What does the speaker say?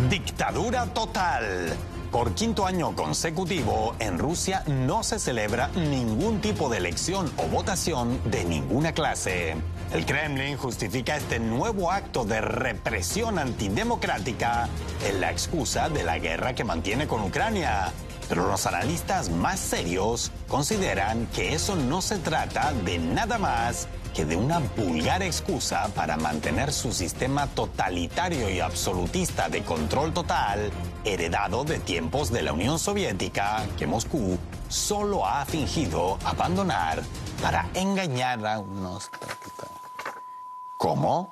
Dictadura total. Por quinto año consecutivo, en Rusia no se celebra ningún tipo de elección o votación de ninguna clase. El Kremlin justifica este nuevo acto de represión antidemocrática en la excusa de la guerra que mantiene con Ucrania. Pero los analistas más serios consideran que eso no se trata de nada más que de una vulgar excusa para mantener su sistema totalitario y absolutista de control total, heredado de tiempos de la Unión Soviética, que Moscú solo ha fingido abandonar para engañar a unos... ¿Cómo?